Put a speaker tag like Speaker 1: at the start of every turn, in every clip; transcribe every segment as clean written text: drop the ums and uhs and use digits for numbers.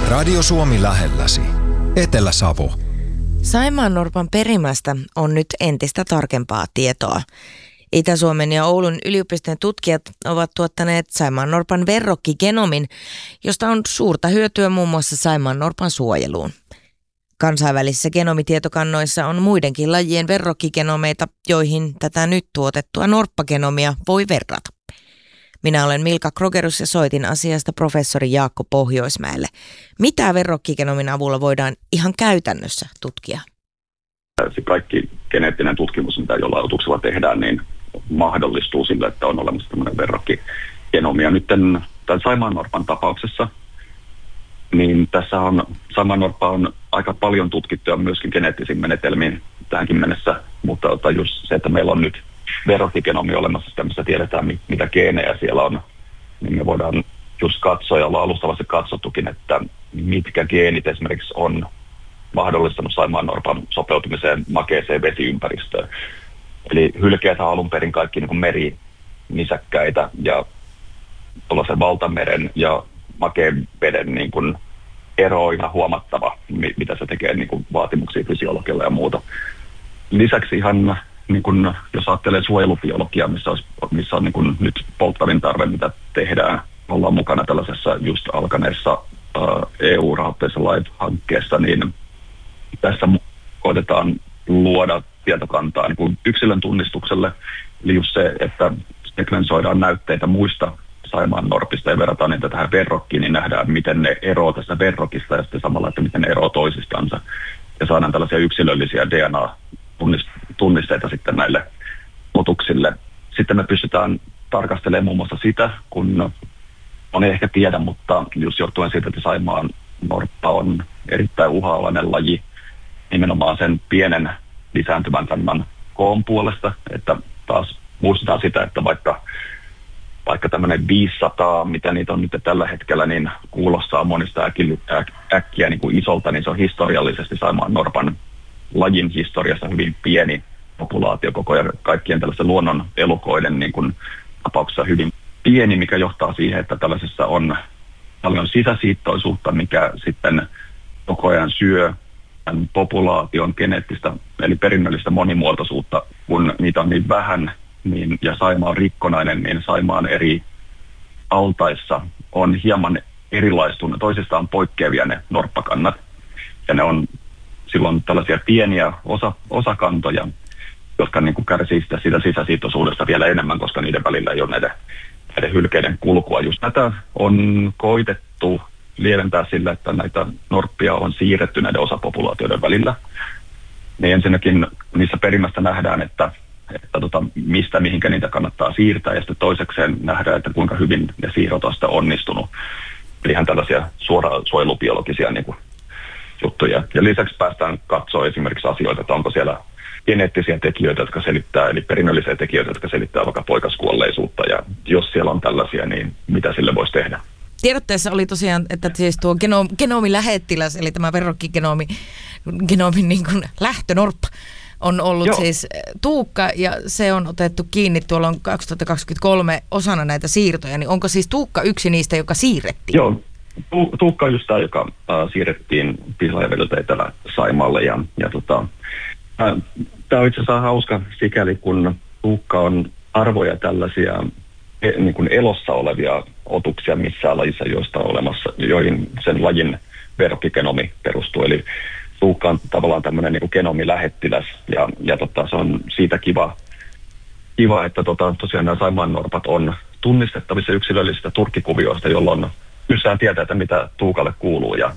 Speaker 1: Radio Suomi lähelläsi. Etelä-Savo.
Speaker 2: Saimaannorpan perimästä on nyt entistä tarkempaa tietoa. Itä-Suomen ja Oulun yliopistojen tutkijat ovat tuottaneet saimaannorpan verrokkigenomin, josta on suurta hyötyä muun muassa saimaannorpan suojeluun. Kansainvälisissä genomitietokannoissa on muidenkin lajien verrokkigenomeita, joihin tätä nyt tuotettua norppagenomia voi verrata. Minä olen Milka Krogerus ja soitin asiasta professori Jaakko Pohjoismäelle. Mitä verrokkigenomin avulla voidaan ihan käytännössä tutkia?
Speaker 3: Se kaikki geneettinen tutkimus, mitä jollain otuksella tehdään, niin mahdollistuu sillä, että on olemassa tämmöinen verrokkigenomi. Ja nyt tämän saimaannorpan tapauksessa, niin tässä on saimaannorppa on aika paljon tutkittu ja myöskin geneettisiin menetelmiin tähänkin mennessä, mutta just se, että meillä on nyt verrokkigenomi olemassa, sitä missä tiedetään mitä geenejä siellä on, niin me voidaan just katsoa ja ollaan alustavasti katsottukin, että mitkä geenit esimerkiksi on mahdollistanut saimaannorpan sopeutumiseen makeeseen vesiympäristöön. Eli hylkeet on alun perin kaikki niin kuin merinisäkkäitä ja tuollaisen valtameren ja makeen veden niin kuin ero on ihan huomattava, mitä se tekee niin kuin vaatimuksia fysiologialla ja muuta. Lisäksi ihan niin kun, jos ajattelee suojelubiologiaa, missä on niin kun nyt polttavin tarve, mitä tehdään, ollaan mukana tällaisessa just alkaneessa EU-rahoitteisessa LIFE-hankkeessa, niin tässä koitetaan luoda tietokantaa niin kun yksilön tunnistukselle. Eli just se, että sekvensoidaan näytteitä muista saimaannorpista ja verrataan niitä tähän verrokkiin, niin nähdään, miten ne eroavat tästä verrokista ja sitten samalla, että miten ne eroavat toisistansa. Ja saadaan tällaisia yksilöllisiä DNA-tunnisteita sitten näille otuksille. Sitten me pystytään tarkastelemaan muun muassa sitä, kun on ei ehkä tiedä, mutta just johtuen siitä, että saimaannorppa on erittäin uhanalainen laji nimenomaan sen pienen lisääntyvän kannan koon puolesta, että taas muistetaan sitä, että vaikka tämmöinen 500, mitä niitä on nyt tällä hetkellä, niin kuulostaa monista äkkiä niin kuin isolta, niin se on historiallisesti saimaannorpan lajin historiassa hyvin pieni populaatio koko ajan. Kaikkien tällaisen luonnon elukoiden niin kuin tapauksessa hyvin pieni, mikä johtaa siihen, että tällaisessa on paljon sisäsiittoisuutta, mikä sitten koko ajan syö tämän populaation geneettistä, eli perinnöllistä monimuotoisuutta, kun niitä on niin vähän, niin, ja Saimaa on rikkonainen, niin Saimaan eri altaissa on hieman erilaistuneet, toisistaan poikkeavia ne norppakannat. Ja ne on silloin tällaisia pieniä osakantoja, jotka niin kuin kärsii siitä sisäsiittoisuudesta vielä enemmän, koska niiden välillä ei ole näiden hylkeiden kulkua. Just tätä on koitettu lieventää sillä, että näitä norppia on siirretty näiden osapopulaatioiden välillä. Niin ensinnäkin niissä perimästä nähdään, että mistä mihinkä niitä kannattaa siirtää, ja sitten toisekseen nähdään, että kuinka hyvin ne siirrot on onnistunut. Eli ihan tällaisia suoraan suojelubiologisia niin kuin juttuja. Ja lisäksi päästään katsoa esimerkiksi asioita, että onko siellä geneettisiä tekijöitä, jotka selittää, eli perinnöllisiä tekijöitä, jotka selittää vaikka poikaskuolleisuutta, ja jos siellä on tällaisia, niin mitä sille voisi tehdä?
Speaker 2: Tiedotteessa oli tosiaan, että siis tuo genomilähettiläs, eli tämä verrokkigenomin niin kuin lähtönorppa, on ollut siis Tuukka, ja se on otettu kiinni tuolla 2023 osana näitä siirtoja. Niin onko siis Tuukka yksi niistä, joka siirrettiin?
Speaker 3: Joo, Tuukka on just tämä, joka siirrettiin Pihlajavedeltä Etelä-Saimaalle. Tämä on itse asiassa hauska sikäli, kun Tuukka on arvoja tällaisia niin kuin elossa olevia otuksia missään lajissa, joista on olemassa, joihin sen lajin verrokkigenomi perustuu. Eli Tuukka on tavallaan tämmöinen niin kuin genomilähettiläs, ja se on siitä kiva että tosiaan nämä saimaannorpat on tunnistettavissa yksilöllisistä turkkikuvioista, jolloin pystytään tietää, että mitä Tuukalle kuuluu ja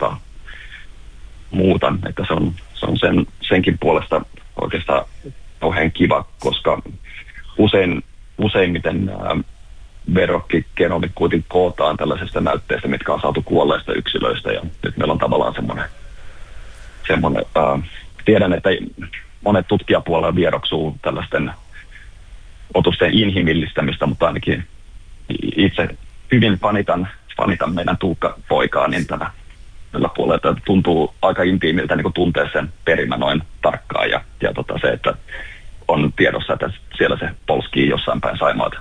Speaker 3: muuta. Että se on senkin puolesta oikeastaan kauhean kiva, koska useimmiten nämä verrokkigenomit kuitenkin kootaan tällaisesta näytteestä, mitkä on saatu kuolleista yksilöistä, ja nyt meillä on tavallaan semmoinen tiedän, että monet tutkijapuolella vieroksuu tällaisten otusten inhimillistämistä, mutta ainakin itse hyvin fanitan meidän Tuukka-poikaa, niin tällä puolella tuntuu aika intiimiltä niin tuntea sen perimä noin tarkkaan, ja se, että on tiedossa, että siellä se polskii jossain päin Saimaata.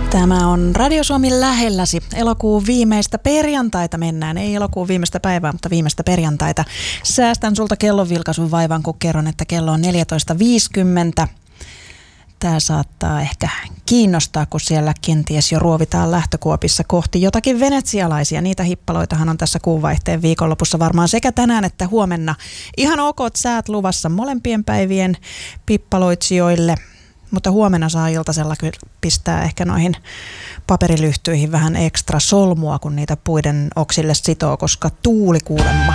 Speaker 4: Tämä on Radio Suomi lähelläsi. Elokuun viimeistä perjantaita mennään. Ei elokuun viimeistä päivää, mutta viimeistä perjantaita. Säästän sulta kellonvilkaisun vaivan, kun kerron, että kello on 14.50. Tämä saattaa ehkä kiinnostaa, kun siellä kenties jo ruovitaan lähtökuopissa kohti jotakin venetsialaisia. Niitä hippaloitahan on tässä kuunvaihteen viikonlopussa varmaan sekä tänään että huomenna. Ihan ok säät luvassa molempien päivien pippaloitsijoille. Mutta huomenna saa iltasella pistää ehkä noihin paperilyhtyihin vähän ekstra solmua, kun niitä puiden oksille sitoo, koska tuuli kuulemma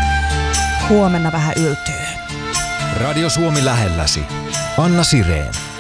Speaker 4: huomenna vähän yltyy.
Speaker 1: Radio Suomi lähelläsi. Anna Sireen.